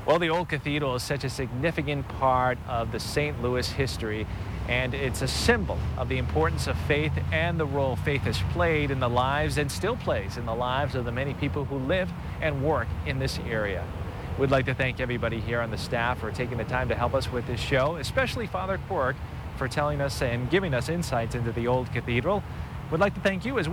Well, the Old Cathedral is such a significant part of the St. Louis history, and it's a symbol of the importance of faith and the role faith has played in the lives and still plays in the lives of the many people who live and work in this area. We'd like to thank everybody here on the staff for taking the time to help us with this show, especially Father Quirk for telling us and giving us insights into the Old Cathedral. We'd like to thank you as well.